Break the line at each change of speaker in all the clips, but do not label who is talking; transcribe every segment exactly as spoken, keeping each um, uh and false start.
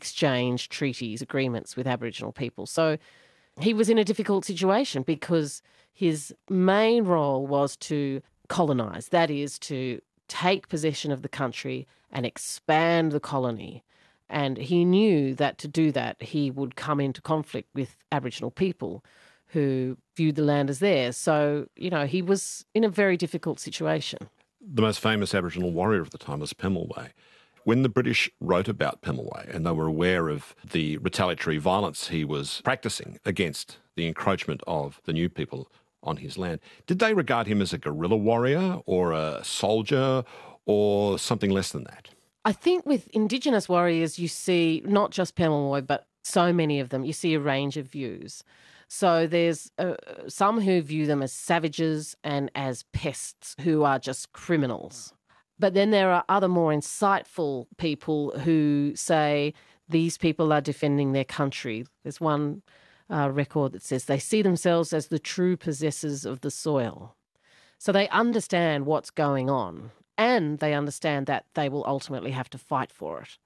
exchange treaties, agreements with Aboriginal people. So he was in a difficult situation because his main role was to colonise, that is, to take possession of the country and expand the colony. And he knew that to do that, he would come into conflict with Aboriginal people who viewed the land as theirs. So, you know, he was in a very difficult situation.
The most famous Aboriginal warrior of the time was Pemulwuy. When the British wrote about Pemulwuy and they were aware of the retaliatory violence he was practising against the encroachment of the new people on his land, did they regard him as a guerrilla warrior or a soldier or something less than that?
I think with Indigenous warriors, you see not just Pemulwuy, but so many of them, you see a range of views. So there's uh, some who view them as savages and as pests who are just criminals. But then there are other more insightful people who say these people are defending their country. There's one uh, record that says they see themselves as the true possessors of the soil. So they understand what's going on and they understand that they will ultimately have to fight for it.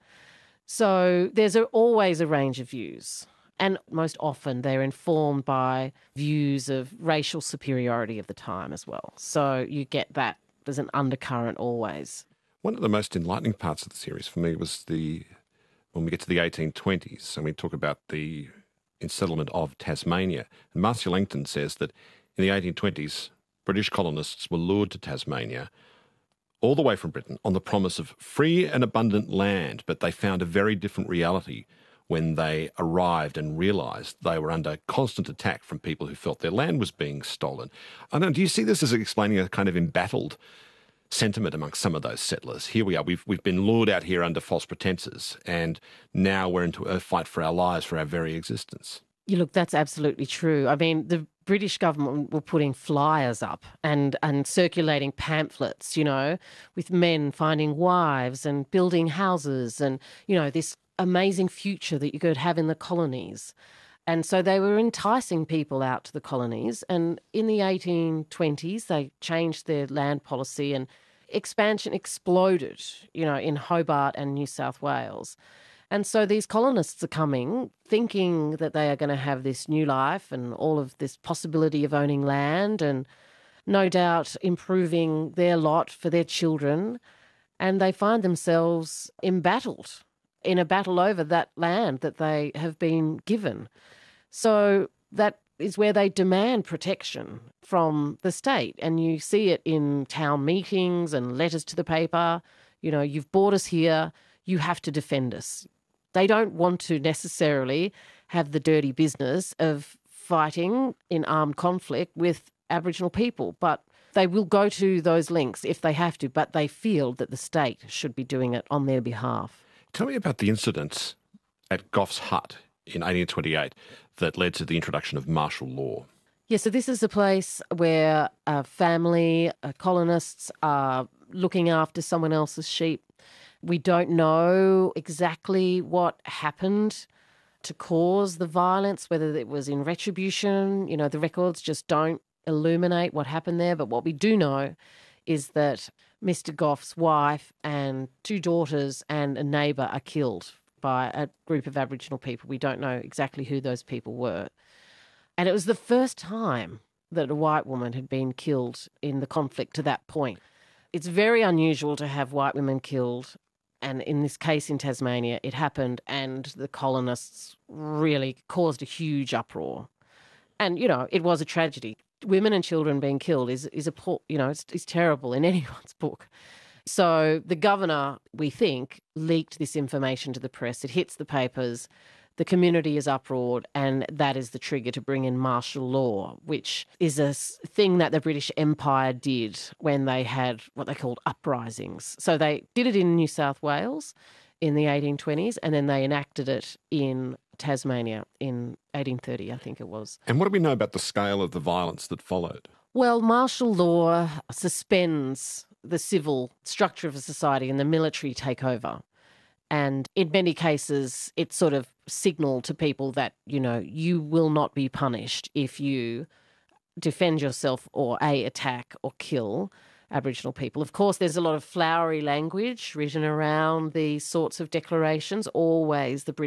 So there's a, always a range of views. And most often they're informed by views of racial superiority of the time as well. So you get that. There's an undercurrent always.
One of the most enlightening parts of the series for me was the when we get to the eighteen twenties and we talk about the settlement of Tasmania. And Marcia Langton says that in the eighteen twenties, British colonists were lured to Tasmania all the way from Britain on the promise of free and abundant land, but they found a very different reality when they arrived and realised they were under constant attack from people who felt their land was being stolen. I don't know, do you see this as explaining a kind of embattled sentiment amongst some of those settlers? Here we are, we've, we've been lured out here under false pretences, and now we're into a fight for our lives, for our very existence.
You look, that's absolutely true. I mean, the British government were putting flyers up and, and circulating pamphlets, you know, with men finding wives and building houses and, you know, this amazing future that you could have in the colonies. And so they were enticing people out to the colonies. And in the eighteen twenties, they changed their land policy and expansion exploded, you know, in Hobart and New South Wales. And so these colonists are coming thinking that they are going to have this new life and all of this possibility of owning land and no doubt improving their lot for their children. And they find themselves embattled in a battle over that land that they have been given. So that is where they demand protection from the state. And you see it in town meetings and letters to the paper. You know, you've brought us here, you have to defend us. They don't want to necessarily have the dirty business of fighting in armed conflict with Aboriginal people, but they will go to those links if they have to, but they feel that the state should be doing it on their behalf.
Tell me about the incidents at Goff's Hut in eighteen twenty-eight that led to the introduction of martial law.
Yeah, so this is a place where a family, uh, colonists are looking after someone else's sheep. We don't know exactly what happened to cause the violence, whether it was in retribution. You know, the records just don't illuminate what happened there. But what we do know is that Mister Goff's wife and two daughters and a neighbour are killed by a group of Aboriginal people. We don't know exactly who those people were. And it was the first time that a white woman had been killed in the conflict to that point. It's very unusual to have white women killed. And in this case in Tasmania, it happened and the colonists really caused a huge uproar. And, you know, it was a tragedy. Women and children being killed is is a poor, you know, it's, it's terrible in anyone's book. So the governor, we think, leaked this information to the press. It hits the papers. The community is uproared, and that is the trigger to bring in martial law, which is a thing that the British Empire did when they had what they called uprisings. So they did it in New South Wales in the eighteen twenties, and then they enacted it in Tasmania in eighteen thirty, I think it was.
And what do we know about the scale of the violence that followed?
Well, martial law suspends the civil structure of a society and the military take over. And in many cases, it sort of signalled to people that, you know, you will not be punished if you defend yourself or, A, attack or kill Aboriginal people. Of course, there's a lot of flowery language written around these sorts of declarations. Always the British